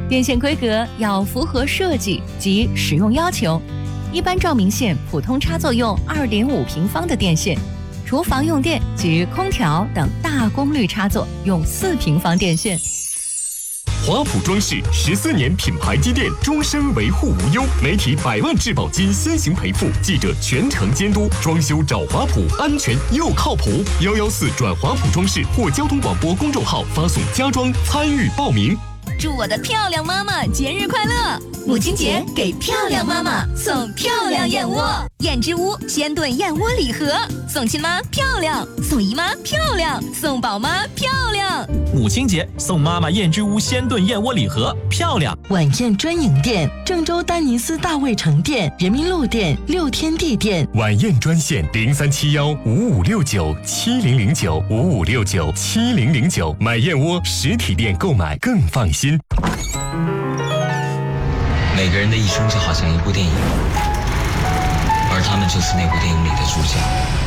电线规格要符合设计及使用要求，一般照明线普通插座用2.5平方的电线，厨房用电及空调等大功率插座用4平方电线。 华普装饰14年品牌积淀，终身维护无忧，媒体100万质保金先行赔付，记者全程监督，装修找华普，安全又靠谱。114转华普装饰或交通广播公众号发送家装参与报名。 祝我的漂亮妈妈节日快乐！母亲节给漂亮妈妈送漂亮燕窝，燕之屋鲜炖燕窝礼盒，送亲妈漂亮，送姨妈漂亮，送宝妈漂亮。 母亲节送妈妈燕之屋鲜炖燕窝礼盒，漂亮。 晚宴专营店：郑州丹尼斯大卫城店、人民路店、六天地店。 晚宴专线03715569700955697009，买燕窝实体店购买更放心。 每个人的一生就好像一部电影，而他们就是那部电影里的主角。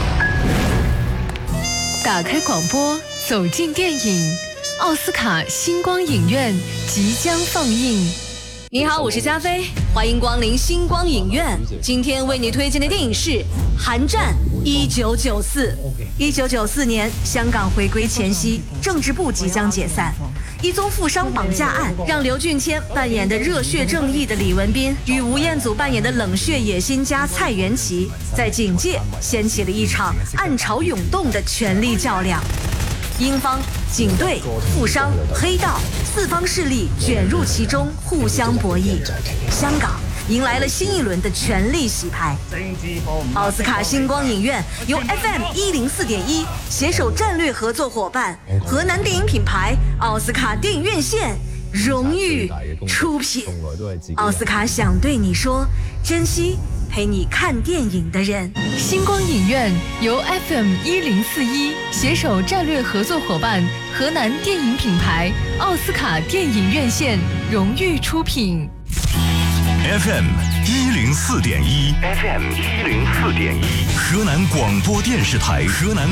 打开广播，走进电影，奥斯卡星光影院即将放映。 你好，我是加菲，欢迎光临星光影院。今天为你推荐的电影是《寒战1994》。1994年，香港回归前夕，政治部即将解散。一宗富商绑架案让刘俊谦扮演的热血正义的李文斌与吴彦祖扮演的冷血野心家蔡元琪，在警界掀起了一场暗潮涌动的权力较量。英方、警队、富商、黑道4方势力卷入其中，互相博弈。香港迎来了新一轮的权力洗牌。奥斯卡星光影院由 FM104.1 携手战略合作伙伴河南电影品牌奥斯卡电影院线荣誉出品。奥斯卡想对你说，珍惜陪你看电影的人。 星光影院由 FM1041 携手战略合作伙伴河南电影品牌奥斯卡电影院线荣誉出品。 FM104.1 河南广播电视台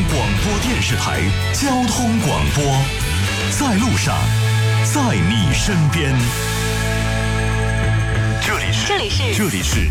交通广播，在路上，在你身边。这里是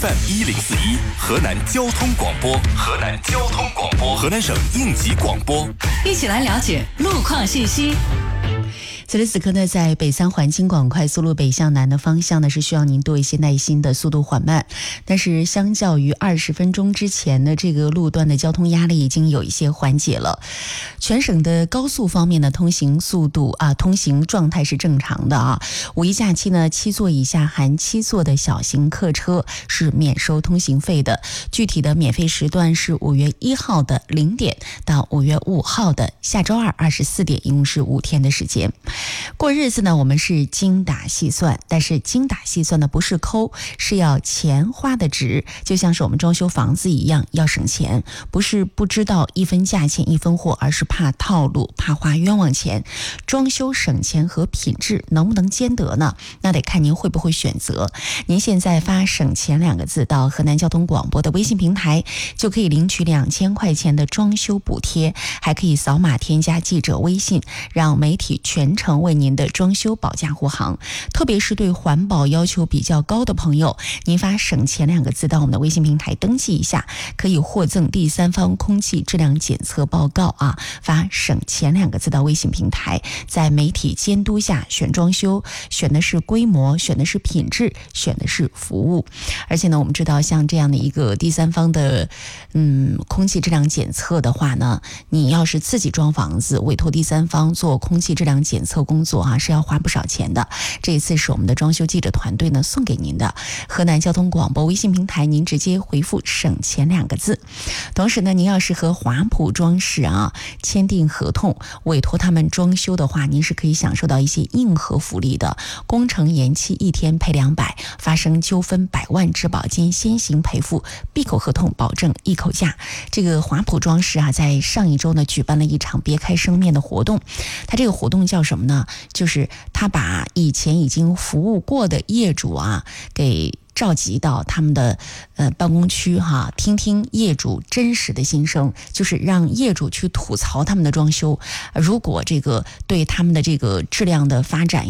FM1041 河南交通广播，河南省应急广播， 一起来了解路况信息。 此时此刻呢，在北三环京广快速路北向南的方向呢，是需要您多一些耐心的，速度缓慢。但是相较于20分钟之前的这个路段的交通压力已经有一些缓解了。全省的高速方面的通行速度通行状态是正常的啊。五一假期呢，7座以下含7座的小型客车是免收通行费的。具体的免费时段是5月1号的0点到5月5号的下周二24点，一共是5天的时间。过日子呢，我们是精打细算，但是精打细算呢不是抠，是要钱花的值，就像是我们装修房子一样，要省钱，不是不知道一分价钱一分货，而是怕套路，怕花冤枉钱。装修省钱和品质能不能兼得呢？那得看您会不会选择。您现在发省钱2个字到河南交通广播的微信平台，就可以领取2000块钱的装修补贴，还可以扫码添加记者微信，让媒体全程为您的装修保驾护航。特别是对环保要求比较高的朋友，您发省钱2个字到我们的微信平台登记一下，可以获赠第三方空气质量检测报告啊。发省钱2个字到微信平台，在媒体监督下选装修，选的是规模，选的是品质，选的是服务。而且呢，我们知道像这样的一个第三方的空气质量检测的话呢，你要是自己装房子，委托第三方做空气质量检测工作是要花不少钱的。这一次是我们的装修记者团队呢送给您的。河南交通广播微信平台，您直接回复省钱2个字。同时呢，您要是和华普装饰签订合同，委托他们装修的话，您是可以享受到一些硬核福利的。工程延期1天赔200，发生纠纷100万质保金先行赔付，闭口合同保证一口价。这个华普装饰在上一周呢举办了一场别开生面的活动。它这个活动叫什么呢？就是他把以前已经服务过的业主给召集到他们的办公区听听业主真实的心声，就是让业主去吐槽他们的装修，如果这个对他们的这个质量的发展